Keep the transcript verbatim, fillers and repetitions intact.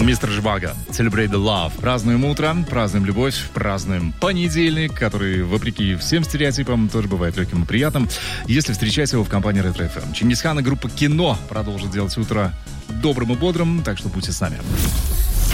Мистер Живаго, Celebrate the Love. Празднуем утро, празднуем любовь, празднуем понедельник, который, вопреки всем стереотипам, тоже бывает легким и приятным, если встречать его в компании Ретро эф эм. Чингисхан и группа «Кино» продолжит делать утро добрым и бодрым, так что будьте с нами.